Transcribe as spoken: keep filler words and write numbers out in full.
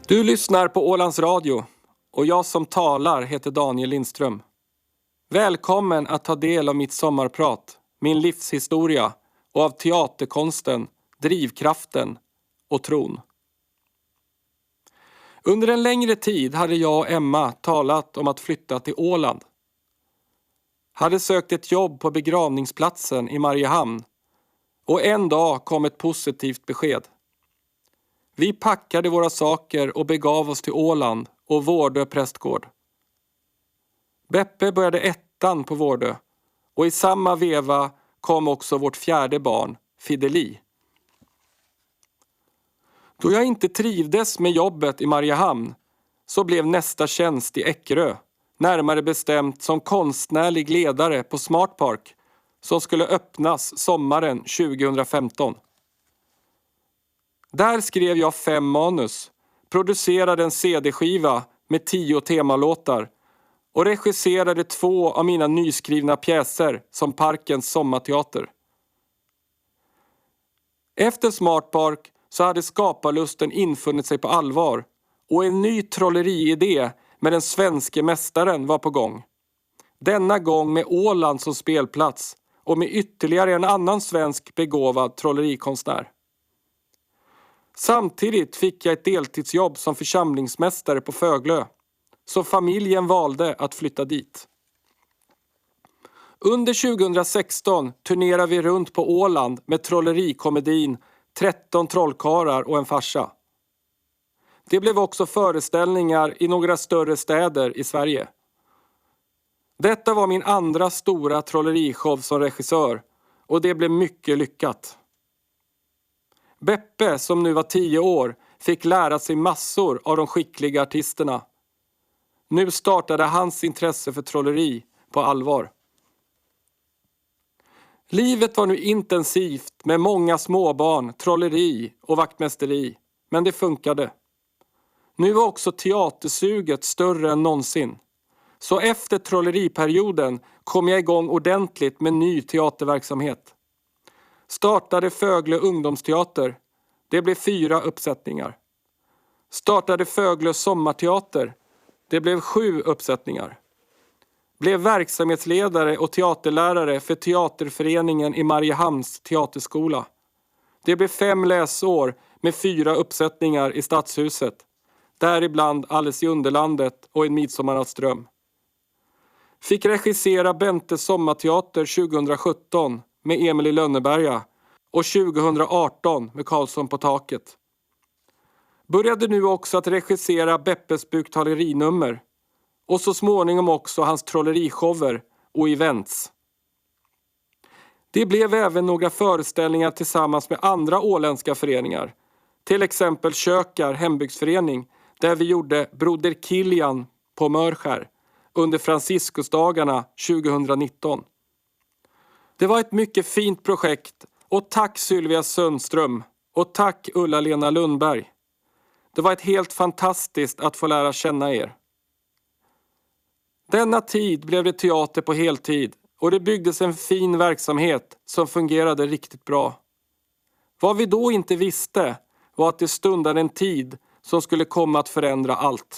Du lyssnar på Ålands Radio och jag som talar heter Daniel Lindström. Välkommen att ta del av mitt sommarprat, min livshistoria och av teaterkonsten, drivkraften och tron. Under en längre tid hade jag och Emma talat om att flytta till Åland. Hade sökt ett jobb på begravningsplatsen i Mariehamn och en dag kom ett positivt besked. Vi packade våra saker och begav oss till Åland och Vårdö prästgård. Beppe började ettan på Vårdö och i samma veva kom också vårt fjärde barn, Fideli. Då jag inte trivdes med jobbet i Mariehamn så blev nästa tjänst i Eckerö, närmare bestämt som konstnärlig ledare på Smart Park som skulle öppnas sommaren tjugohundrafemton. Där skrev jag fem manus, producerade en cd-skiva med tio temalåtar och regisserade två av mina nyskrivna pjäser som Parkens sommarteater. Efter Smart Park så hade skaparlusten infunnit sig på allvar och en ny trolleriidé med den svenske mästaren var på gång. Denna gång med Åland som spelplats och med ytterligare en annan svensk begåvad trollerikonstnär. Samtidigt fick jag ett deltidsjobb som församlingsmästare på Föglö, så familjen valde att flytta dit. Under tjugohundrasexton turnerade vi runt på Åland med trollerikomedin tretton trollkarlar och en farsa. Det blev också föreställningar i några större städer i Sverige. Detta var min andra stora trollerishow som regissör och det blev mycket lyckat. Beppe, som nu var tio år, fick lära sig massor av de skickliga artisterna. Nu startade hans intresse för trolleri på allvar. Livet var nu intensivt med många småbarn, trolleri och vaktmästeri, men det funkade. Nu var också teatersuget större än någonsin. Så efter trolleriperioden kom jag igång ordentligt med ny teaterverksamhet. Startade Föglö ungdomsteater. Det blev fyra uppsättningar. Startade Föglö sommarteater. Det blev sju uppsättningar. Blev verksamhetsledare och teaterlärare för teaterföreningen i Mariehamns teaterskola. Det blev fem läsår med fyra uppsättningar i Stadshuset. Däribland Alice i Underlandet och En midsommarnattsdröm. Fick regissera Bente sommarteater tjugohundrasjutton med Emil i Lönneberga och tjugohundraarton med Karlsson på taket. Började nu också att regissera Beppes buktalerinummer och så småningom också hans trollerishower och events. Det blev även några föreställningar tillsammans med andra åländska föreningar, till exempel Kökar hembygdsförening där vi gjorde Broder Kilian på Mörskär under Franciskusdagarna tjugohundranitton. Det var ett mycket fint projekt och tack Sylvia Sundström och tack Ulla-Lena Lundberg. Det var ett helt fantastiskt att få lära känna er. Denna tid blev det teater på heltid och det byggdes en fin verksamhet som fungerade riktigt bra. Vad vi då inte visste var att det stundade en tid som skulle komma att förändra allt.